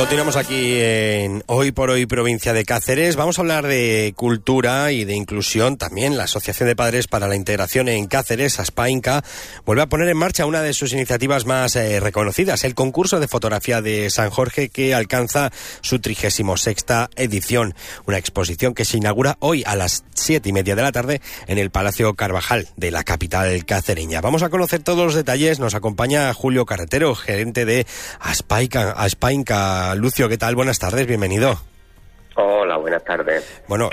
Continuamos aquí en Hoy por Hoy, provincia de Cáceres. Vamos a hablar de cultura y de inclusión. También la Asociación de Padres para la Integración en Cáceres, ASPAINCA, vuelve a poner en marcha una de sus iniciativas más reconocidas, el concurso de fotografía de San Jorge, que alcanza su 36ª edición. Una exposición que se inaugura hoy a las 7:30 de la tarde en el Palacio Carvajal de la capital cacereña. Vamos a conocer todos los detalles. Nos acompaña Julio Carretero, gerente de ASPAINCA. Lucio, ¿qué tal? Buenas tardes, bienvenido. Hola, buenas tardes. Bueno,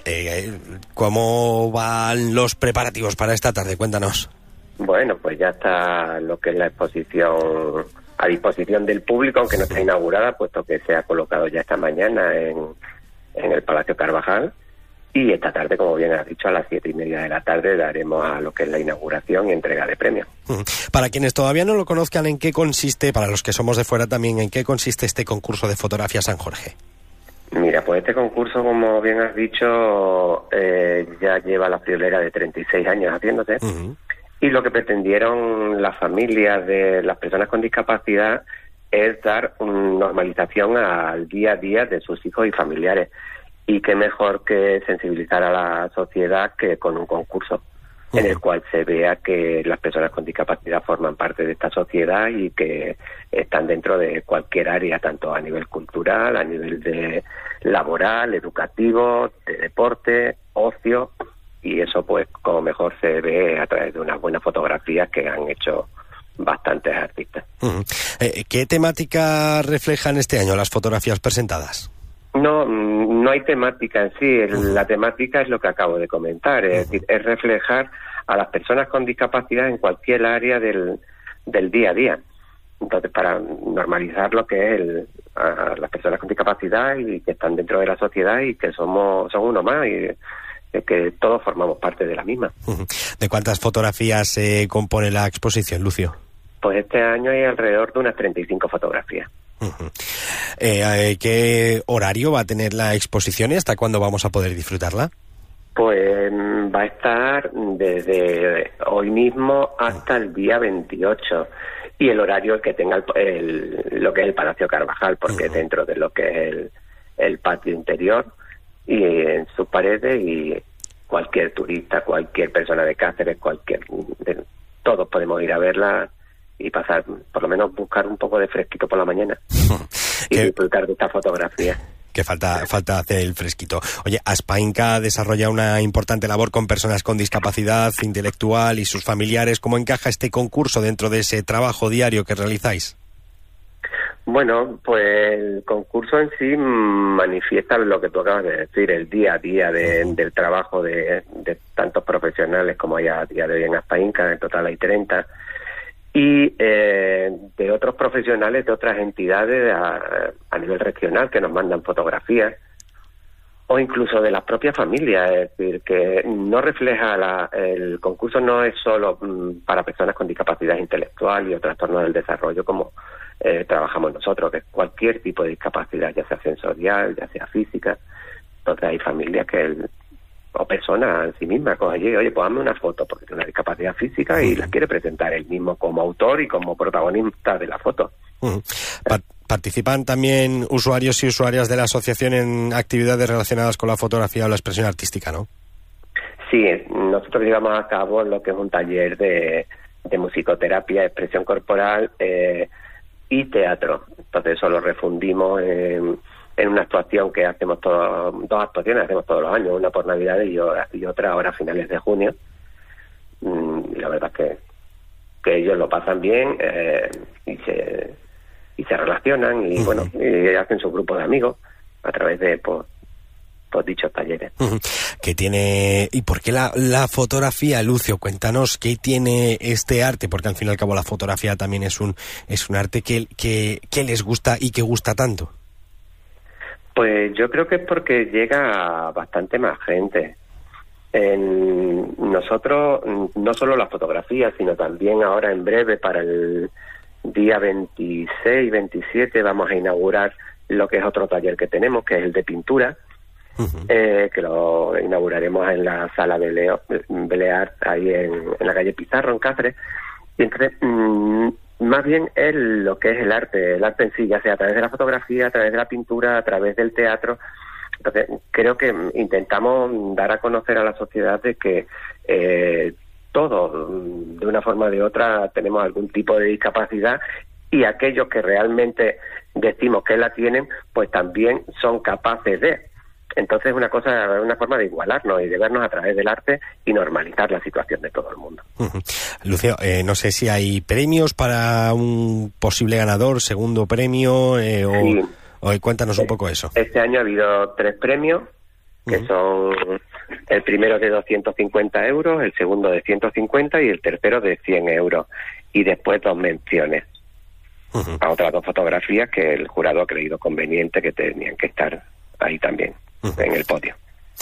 ¿cómo van los preparativos para esta tarde? Cuéntanos. Bueno, pues ya está lo que es la exposición a disposición del público, aunque no está inaugurada, puesto que se ha colocado ya esta mañana en el Palacio Carvajal. Y esta tarde, como bien has dicho, a las 7:30 de la tarde daremos a lo que es la inauguración y entrega de premios. Para quienes todavía no lo conozcan, ¿en qué consiste, para los que somos de fuera también, en qué consiste este concurso de fotografía San Jorge? Mira, pues este concurso, como bien has dicho, ya lleva la friolera de 36 años haciéndose. Y lo que pretendieron las familias de las personas con discapacidad es dar normalización al día a día de sus hijos y familiares. Y qué mejor que sensibilizar a la sociedad que con un concurso en el cual se vea que las personas con discapacidad forman parte de esta sociedad y que están dentro de cualquier área, tanto a nivel cultural, a nivel de laboral, educativo, de deporte, ocio, y eso pues como mejor se ve a través de unas buenas fotografías que han hecho bastantes artistas. ¿Qué temática reflejan este año las fotografías presentadas? No hay temática en sí. La temática es lo que acabo de comentar, es decir, es reflejar a las personas con discapacidad en cualquier área del día a día. Entonces, para normalizar lo que es a las personas con discapacidad y que están dentro de la sociedad y que son uno más y que todos formamos parte de la misma. ¿De cuántas fotografías se compone la exposición, Lucio? Pues este año hay alrededor de unas 35 fotografías. ¿Qué horario va a tener la exposición y hasta cuándo vamos a poder disfrutarla? Pues va a estar desde hoy mismo hasta el día 28 y el horario que tenga lo que es el Palacio Carvajal, porque dentro de lo que es el patio interior y en sus paredes, y cualquier turista, cualquier persona de Cáceres, todos podemos ir a verla y pasar, por lo menos buscar un poco de fresquito por la mañana y disfrutar de esta fotografía. Que falta hacer el fresquito. Oye, ASPAINCA desarrolla una importante labor con personas con discapacidad intelectual y sus familiares. ¿Cómo encaja este concurso dentro de ese trabajo diario que realizáis? Bueno, pues el concurso en sí manifiesta lo que tú acabas de decir, el día a día del trabajo de tantos profesionales como hay a día de hoy en ASPAINCA. En total hay 30. Y de otros profesionales de otras entidades a nivel regional que nos mandan fotografías, o incluso de las propias familias. Es decir, que no refleja el concurso no es solo para personas con discapacidad intelectual y o trastornos del desarrollo como trabajamos nosotros, que es cualquier tipo de discapacidad, ya sea sensorial, ya sea física. Entonces hay familias o personas en sí mismas coge allí, oye, pues hazme una foto porque tiene una discapacidad física y la quiere presentar él mismo como autor y como protagonista de la foto. ¿Participan también usuarios y usuarias de la asociación en actividades relacionadas con la fotografía o la expresión artística, no? Sí, nosotros llevamos a cabo lo que es un taller de musicoterapia, expresión corporal y teatro. Entonces eso lo refundimos en una actuación que hacemos dos actuaciones hacemos todos los años, una por Navidades y otra ahora a finales de junio. Y la verdad es que ellos lo pasan bien y se relacionan y bueno, y hacen su grupo de amigos a través de dichos talleres. ¿Qué tiene y por qué la fotografía, Lucio? Cuéntanos qué tiene este arte, porque al fin y al cabo la fotografía también es un arte que les gusta y que gusta tanto. Pues yo creo que es porque llega a bastante más gente. Nosotros, no solo la fotografía, sino también ahora en breve, para el día 26, 27, vamos a inaugurar lo que es otro taller que tenemos, que es el de pintura, que lo inauguraremos en la sala Belear, ahí en la calle Pizarro, en Cáceres. Y entonces más bien es lo que es el arte en sí, ya sea a través de la fotografía, a través de la pintura, a través del teatro. Entonces, creo que intentamos dar a conocer a la sociedad de que todos, de una forma o de otra, tenemos algún tipo de discapacidad, y aquellos que realmente decimos que la tienen, pues también son capaces de. Entonces es una forma de igualarnos y de vernos a través del arte y normalizar la situación de todo el mundo. Lucio, no sé si hay premios para un posible ganador, segundo premio, Sí. o cuéntanos un poco eso. Este año ha habido 3 premios, que son el primero de 250 euros, el segundo de 150 y el tercero de 100 euros. Y después 2 menciones a otras 2 fotografías que el jurado ha creído conveniente que tenían que estar ahí también, en el podio.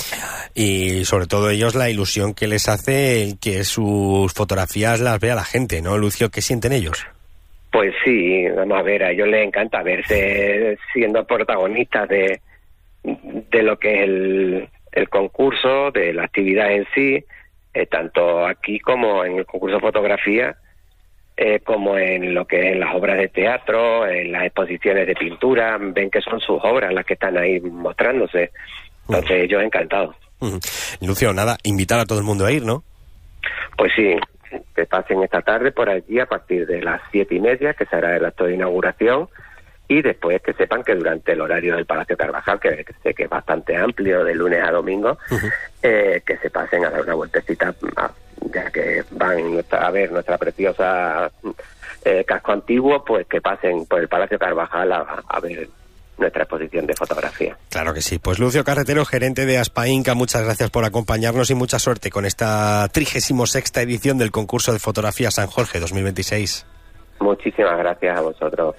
Y sobre todo ellos, la ilusión que les hace el que sus fotografías las vea la gente, ¿no, Lucio? ¿Qué sienten ellos? Pues sí, vamos a ver, a ellos les encanta verse siendo protagonistas de lo que es el concurso, de la actividad en sí, tanto aquí como en el concurso de fotografía, como en lo que es las obras de teatro, en las exposiciones de pintura. Ven que son sus obras las que están ahí mostrándose. Entonces ellos encantados. Lucio, nada, invitar a todo el mundo a ir, ¿no? Pues sí, que pasen esta tarde por allí a partir de las 7:30, que será el acto de inauguración, y después que sepan que durante el horario del Palacio Carvajal, que sé que es bastante amplio, de lunes a domingo, que se pasen a dar una vueltecita, ya que van a ver nuestra preciosa casco antiguo, pues que pasen por el Palacio Carvajal a ver nuestra exposición de fotografía. Claro que sí. Pues Lucio Carretero, gerente de Aspainca, muchas gracias por acompañarnos y mucha suerte con esta 36ª edición del concurso de fotografía San Jorge 2026. Muchísimas gracias a vosotros.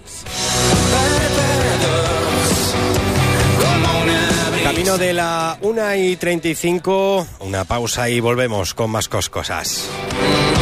Camino de la 1:35, una pausa y volvemos con más cosas.